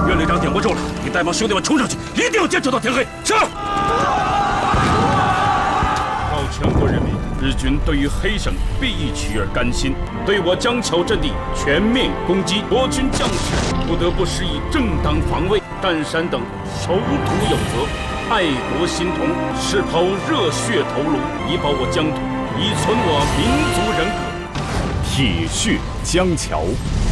岳旅长点过咒了，你带帮兄弟们冲上去，一定要坚持到天黑。是。告全国人民，日军对于黑省必亦取而甘心，对我江桥阵地全面攻击，国军将士不得不施以正当防卫。占山等守土有责，爱国心同，誓抛热血头颅，以保我疆土，以存我民族人格。 铁血江桥。